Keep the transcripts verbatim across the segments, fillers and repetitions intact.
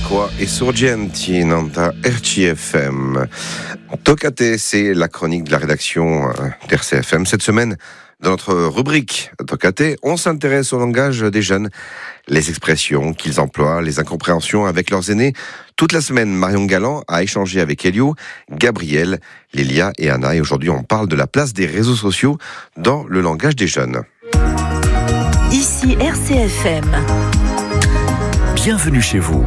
Acqua e Sorgenti nanta R C F M. Tocate, c'est la chronique de la rédaction d'R C F M. Cette semaine, dans notre rubrique Tocate, on s'intéresse au langage des jeunes, les expressions qu'ils emploient, les incompréhensions avec leurs aînés. Toute la semaine, Marion Galland a échangé avec Elio, Gabriel, Lélia et Anna. Et aujourd'hui, on parle de la place des réseaux sociaux dans le langage des jeunes. Ici R C F M. Bienvenue chez vous.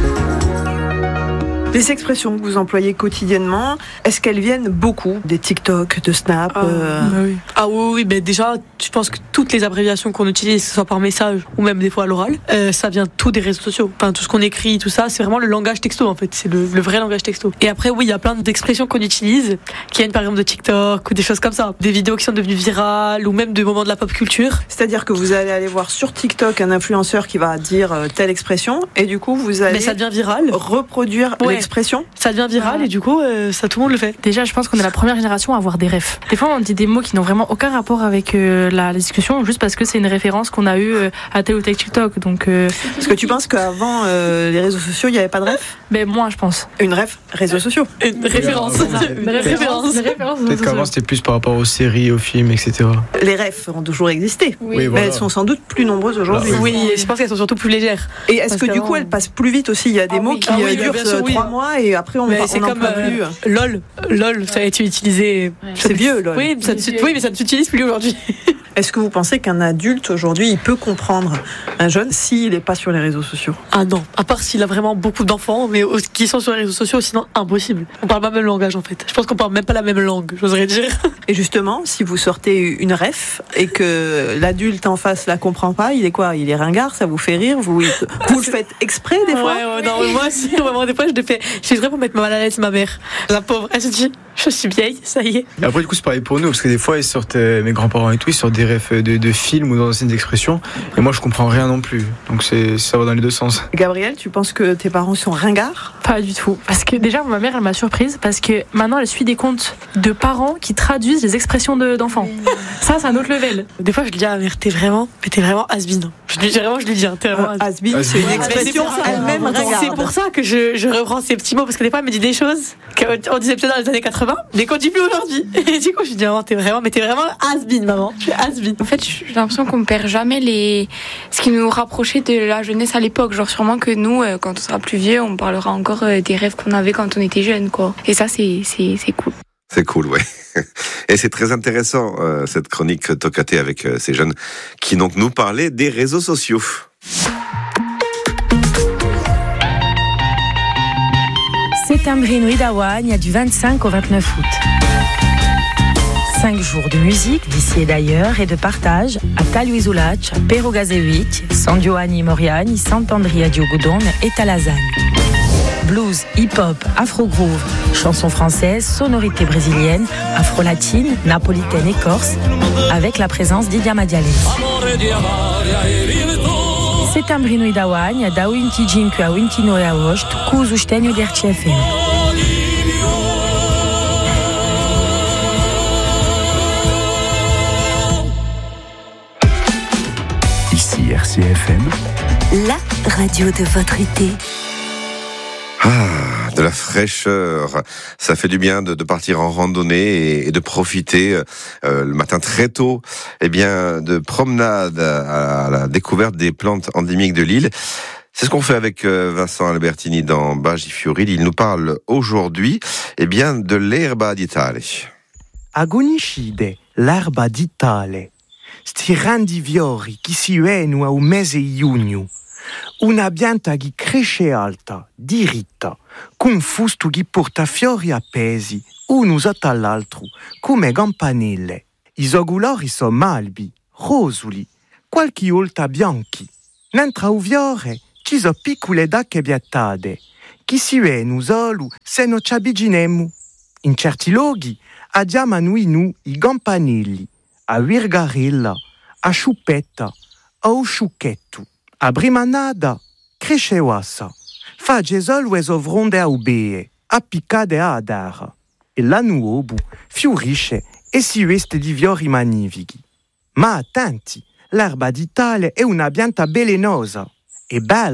Les expressions que vous employez quotidiennement, est-ce qu'elles viennent beaucoup des TikTok, de Snap Ah, euh... bah oui. ah oui, oui, mais déjà, je pense que toutes les abréviations qu'on utilise, que ce soit par message ou même des fois à l'oral, euh, ça vient tout des réseaux sociaux. Enfin, tout ce qu'on écrit, tout ça, c'est vraiment le langage texto en fait, c'est le, le vrai langage texto. Et après, oui, il y a plein d'expressions qu'on utilise, qui viennent par exemple de TikTok ou des choses comme ça, des vidéos qui sont devenues virales ou même des moments de la pop culture. C'est-à-dire que vous allez aller voir sur TikTok un influenceur qui va dire euh, telle expression et du coup vous allez mais ça devient viral. reproduire Ouais. l'expression. Ça devient viral Ah. et du coup, euh, ça tout le monde le fait. Déjà, je pense qu'on est la première génération à avoir des refs. Des fois, on dit des mots qui n'ont vraiment aucun rapport avec euh, la, la discussion, juste parce que c'est une référence qu'on a eue euh, à tel ou tel TikTok. Donc, euh, Est-ce que tu penses qu'avant euh, les réseaux sociaux, il n'y avait pas de ref? ben moi, je pense. Une ref, réseaux sociaux. Une référence. Une référence. Une référence. Peut-être qu'avant c'était plus par rapport aux séries, aux films, et cetera. Les refs ont toujours existé. Oui. Oui, Mais voilà. elles sont sans doute plus nombreuses aujourd'hui. Bah, Oui, et je pense qu'elles sont surtout plus légères. Et est-ce Parce que du qu'avant- coup elles passent plus vite aussi? Il y a des Ah mots oui. qui Ah oui, euh, bah, durent bien sûr, euh, oui. trois mois et après on Mais on c'est n'en comme peut euh, plus. LOL. LOL, ça a été utilisé. C'est vieux, LOL. Oui, ça ne s'ut- oui, mais ça ne s'utilise plus aujourd'hui. Est-ce que vous pensez qu'un adulte aujourd'hui il peut comprendre un jeune s'il n'est pas sur les réseaux sociaux? Ah non, à part s'il a vraiment beaucoup d'enfants, mais au- qui sont sur les réseaux sociaux, sinon impossible. On parle pas le même langage en fait. Je pense qu'on parle même pas la même langue, j'oserais dire. Et justement, si vous sortez une ref et que l'adulte en face la comprend pas, il est quoi? Il est ringard, ça vous fait rire? Vous, vous le faites exprès des fois? Ouais, ouais, non, mais moi aussi, vraiment, des fois, je le fais. Je fais pour mettre mal à l'aise ma mère. La pauvre, elle se dit, je suis vieille, ça y est. Et après, du coup, c'est pareil pour nous, parce que des fois, ils sortent, euh, mes grands-parents et tout, ils sortent des refs de, de films ou d'anciennes expressions, et moi, je comprends rien non plus. Donc, c'est, ça va dans les deux sens. Gabriel, tu penses que tes parents sont ringards? Pas du tout. Parce que déjà, ma mère, elle m'a surprise parce que maintenant, elle suit des comptes de parents qui traduisent les expressions de, d'enfants. Ça, c'est un autre level. Des fois, je lui dis, ah, mère, t'es vraiment, mais t'es vraiment has-been. Je lui dis vraiment, je lui dis, hein, t'es vraiment Euh, has-been. Has-been, Has-been. c'est une Ouais, expression Mais c'est pour ça- elle-même ringarde. C'est pour ça que je, je reprends ces petits mots, parce que des fois, elle me dit des choses qu'on disait peut-être dans les années quatre-vingts, mais qu'on dit plus aujourd'hui. Et du coup, je lui dis, oh, t'es vraiment, mais t'es vraiment has-been, maman. Je suis has-been. En fait, j'ai l'impression qu'on perd jamais les ce qui nous rapprochait de la jeunesse à l'époque. Genre sûrement que nous, euh, quand on sera plus vieux, on parlera encore euh, des rêves qu'on avait quand on était jeune, quoi. Et ça, c'est c'est c'est cool. C'est cool, ouais. Et c'est très intéressant, euh, cette chronique Tocate avec euh, ces jeunes qui donc nous parlaient des réseaux sociaux. C'est un Brinouï d'Awagne du vingt-cinq au vingt-neuf août. Cinq jours de musique d'ici et d'ailleurs et de partage à Taluizulac, Perogazevich, San Giovanni Moriani, Sant'Andrea Diogodone et Talazagne. Blues, hip-hop, afro-groove, chansons françaises, sonorités brésiliennes, afro-latines, napolitaines et corses, avec la présence d'Idia Madiale. C'est un Brinouï d'Awagne, da Winti Jinku a Winti Noe a Wocht, Kuzu Stenio d'R C F M. Ici R C F M. La radio de votre été. Ah, de la fraîcheur. Ça fait du bien de, de partir en randonnée et, et de profiter euh, le matin très tôt, eh bien, de promenade à, à la découverte des plantes endémiques de l'île. C'est ce qu'on fait avec euh, Vincent Albertini dans Baci Fiori. Il nous parle aujourd'hui, eh bien, de l'erba d'Italie. Agoniscide, l'erba d'Italia, sti grandi fiori che si vedono al mese di giugno, una pianta che cresce alta, diritta, con un fusto che porta fiori appesi, uno sotto all'altro, come campanelle. I suoi colori sono albi, rosoli, qualche volta bianchi. Mentre al fiore ci sono piccole dacche piattate, che si vedono solo se non ci avviciniamo. In certi luoghi abbiamo noi nu i campanelli, a virgarella, a sciuppetta, a usciucchetto. A brimanada, cresce oassa, face solo e sovronde a ubee, a piccade a adara. E l'anno obu fiorisce e si veste di fiori magnifici. Ma attenti, l'erba d'Italia è una pianta velenosa. È bella,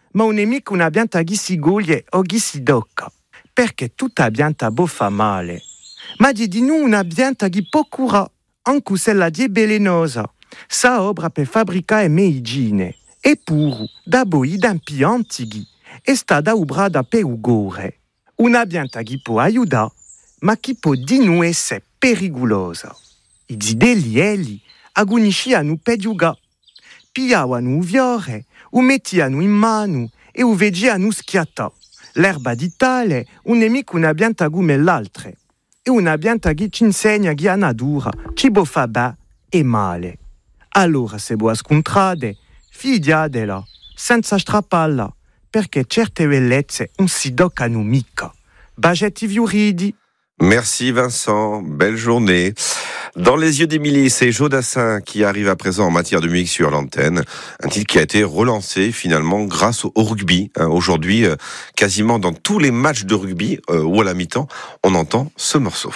ma un nemico una bianta si goglie o si docca, perché tutta bianta boffa male. Ma di di nu una bianta po cura, anche se la die belenosa, sa obra per fabbricare meigine, e puru da boi d'ampi antighi, e sta da ubra da perugore. Una bianta può aiuta, ma chi può di nu essere pericolosa. I zideli eli agunisciano pediuga, pigliavano viore, u mettiano in mano e u veggiano schiatta. L'erba di tale, un nemico una bianta come l'altre, e una bianta che ci insegna che a natura ci può fa bene e male. Allora se vuoi scontrare, fidiadela, senza strappalla, perché certe bellezze non si toccano mica. Bagetti viuridi. Merci Vincent, belle journée. Dans les yeux d'Émilie, c'est Joe Dassin qui arrive à présent en matière de musique sur l'antenne. Un titre qui a été relancé finalement grâce au rugby. Hein, aujourd'hui, euh, quasiment dans tous les matchs de rugby euh, ou à la mi-temps, on entend ce morceau.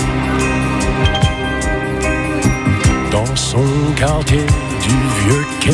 Dans son quartier du vieux